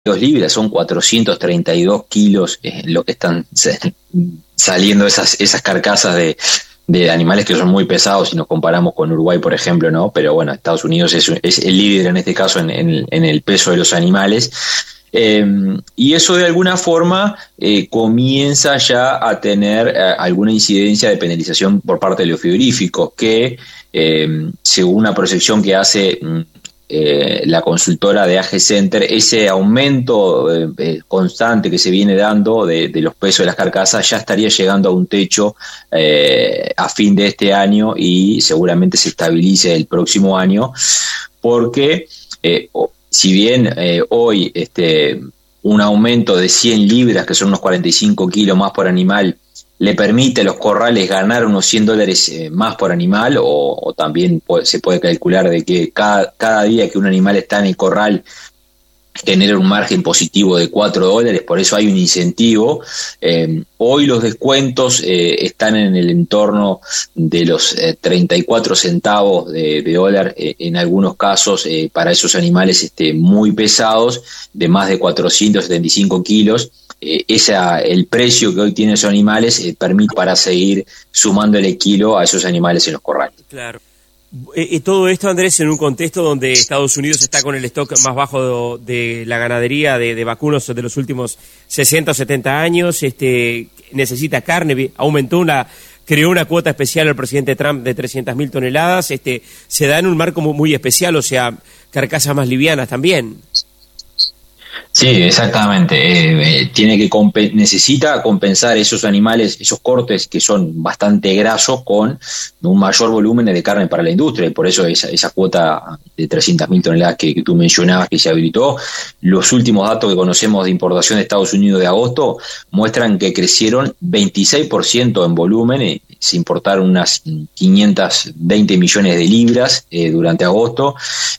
libras, son 432 kilos lo que están saliendo esas carcasas de animales que son muy pesados si nos comparamos con Uruguay, por ejemplo, ¿no? Pero bueno, Estados Unidos es el líder en este caso en el peso de los animales. Y eso de alguna forma comienza ya a tener alguna incidencia de penalización por parte de los frigoríficos, que según una proyección que hace la consultora de AG Center, ese aumento constante que se viene dando de los pesos de las carcasas ya estaría llegando a un techo a fin de este año y seguramente se estabilice el próximo año, porque si bien hoy un aumento de 100 libras, que son unos 45 kilos más por animal, le permite a los corrales ganar unos $100 más por animal, o también se puede calcular de que cada día que un animal está en el corral genera un margen positivo de $4, por eso hay un incentivo. Hoy los descuentos están en el entorno de los 34 centavos de dólar en algunos casos para esos animales muy pesados, de más de 475 kilos. El precio que hoy tienen esos animales permite para seguir sumando el kilo a esos animales en los corrales. Claro. Todo esto, Andrés, en un contexto donde Estados Unidos está con el stock más bajo de la ganadería de vacunos de los últimos 60 o 70 años, necesita carne, creó una cuota especial al presidente Trump de 300.000 toneladas, se da en un marco muy especial, o sea, carcasas más livianas también. Sí, exactamente. Necesita compensar esos animales, esos cortes que son bastante grasos, con un mayor volumen de carne para la industria, y por eso esa cuota de 300.000 toneladas que tú mencionabas que se habilitó. Los últimos datos que conocemos de importación de Estados Unidos de agosto muestran que crecieron 26% en volumen. Se importaron unas 520 millones de libras durante agosto,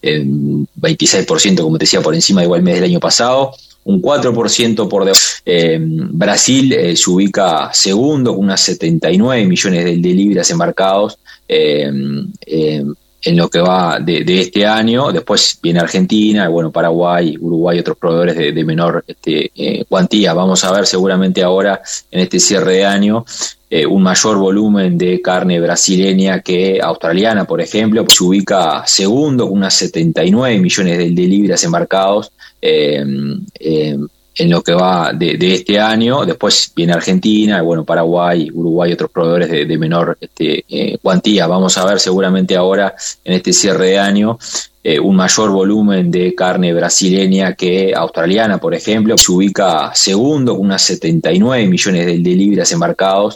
26%, como te decía, por encima de igual mes del año pasado. Un 4% por debajo. Brasil se ubica segundo con unas 79 millones de libras embarcados en lo que va de este año. Después viene Argentina, Paraguay, Uruguay, otros proveedores de menor cuantía. Vamos a ver seguramente ahora en este cierre de año un mayor volumen de carne brasileña que australiana, por ejemplo. Se ubica segundo con unas 79 millones de libras embarcados en lo que va de este año. Después viene Argentina, Paraguay, Uruguay, otros proveedores de menor cuantía. Vamos a ver seguramente ahora en este cierre de año un mayor volumen de carne brasileña que australiana, por ejemplo. Se ubica segundo con unas 79 millones de libras embarcados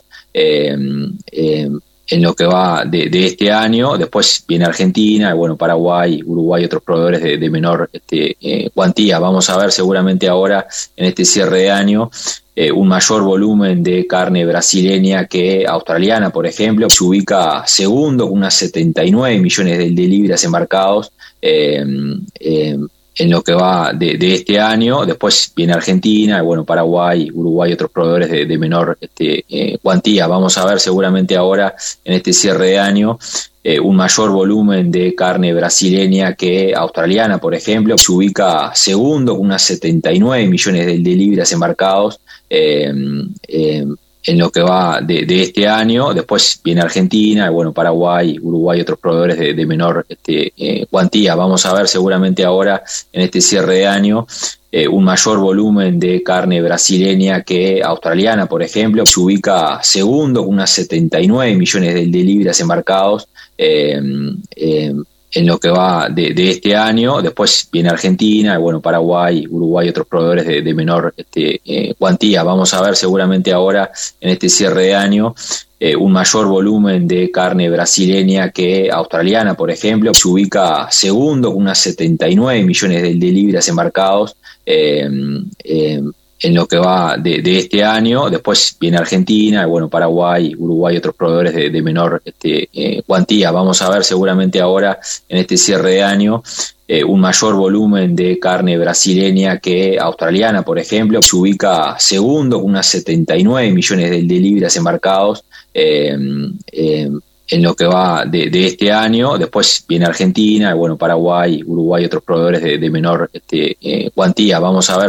en lo que va de este año. Después viene Argentina, Paraguay, Uruguay, otros proveedores de menor cuantía. Vamos a ver seguramente ahora en este cierre de año un mayor volumen de carne brasileña que australiana, por ejemplo. Se ubica segundo con unas 79 millones de libras embarcados en lo que va de este año. Después viene Argentina, Paraguay, Uruguay, otros proveedores de menor cuantía. Vamos a ver seguramente ahora en este cierre de año un mayor volumen de carne brasileña que australiana, por ejemplo. Se ubica segundo con unas 79 millones de libras embarcados en lo que va de este año. Después viene Argentina, Paraguay, Uruguay, otros proveedores de menor cuantía. Vamos a ver seguramente ahora en este cierre de año un mayor volumen de carne brasileña que australiana, por ejemplo. Se ubica segundo con unas 79 millones de libras embarcados en lo que va de este año. Después viene Argentina, Paraguay, Uruguay, otros proveedores de menor cuantía. Vamos a ver seguramente ahora en este cierre de año un mayor volumen de carne brasileña que australiana, por ejemplo. Se ubica segundo con unas 79 millones de libras embarcados en lo que va de este año. Después viene Argentina, Paraguay, Uruguay, otros proveedores de menor cuantía. Vamos a ver seguramente ahora en este cierre de año un mayor volumen de carne brasileña que australiana, por ejemplo. Se ubica segundo con unas 79 millones de libras embarcados en lo que va de este año. Después viene Argentina, Paraguay, Uruguay, otros proveedores de menor cuantía. Vamos a ver